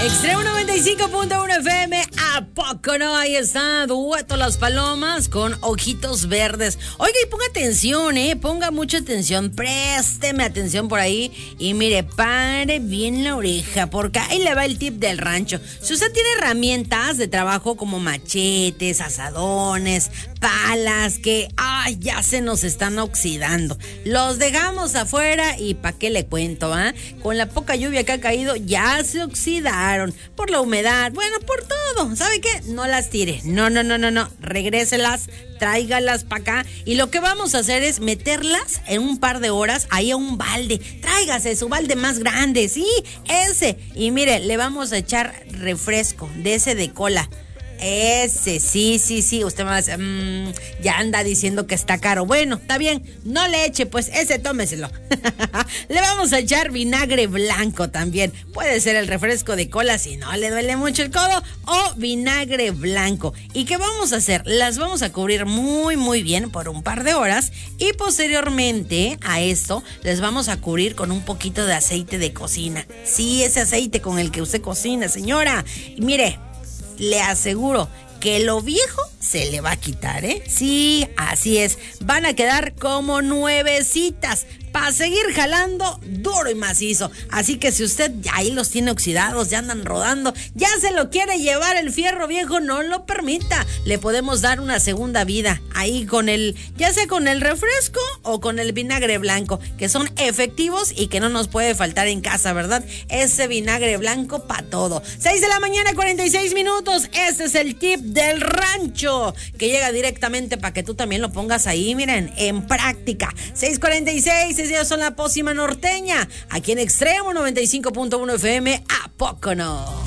Extremo 95.1 FM, ¿a poco no? Ahí está, Dueto Las Palomas con Ojitos Verdes. Oiga, y ponga atención, ponga mucha atención, présteme atención por ahí y mire, pare bien la oreja, porque ahí le va el tip del rancho. Si usted tiene herramientas de trabajo como machetes, asadones, palas, que ya se nos están oxidando, los dejamos afuera y ¿pa' qué le cuento? Con la poca lluvia que ha caído, ya se oxidaron por la humedad, bueno, por todo. ¿Sabe qué? No las tire, no, regréselas, tráigalas para acá y lo que vamos a hacer es meterlas en un par de horas ahí a un balde. Tráigase su balde más grande, sí, ese, y mire, le vamos a echar refresco de ese de cola. Ese, sí, usted me va a decir, ya anda diciendo que está caro. Bueno, está bien, no le eche, pues ese tómeselo. Le vamos a echar vinagre blanco también. Puede ser el refresco de cola si no le duele mucho el codo, o vinagre blanco. ¿Y qué vamos a hacer? Las vamos a cubrir muy, muy bien por un par de horas y posteriormente a esto les vamos a cubrir con un poquito de aceite de cocina. Sí, ese aceite con el que usted cocina, señora. Y mire, le aseguro que lo viejo se le va a quitar, Sí, así es. Van a quedar como nuevecitas para seguir jalando duro y macizo. Así que si usted ahí los tiene oxidados, ya andan rodando, ya se lo quiere llevar el fierro viejo, no lo permita. Le podemos dar una segunda vida ahí con ya sea con el refresco o con el vinagre blanco, que son efectivos y que no nos puede faltar en casa, ¿verdad? Ese vinagre blanco para todo. 6 de la mañana, 46 minutos. Este es el tip del rancho, que llega directamente para que tú también lo pongas ahí, miren, en práctica. 6:46, ellos son la pócima norteña, aquí en Extremo 95.1 FM, ¿a poco no?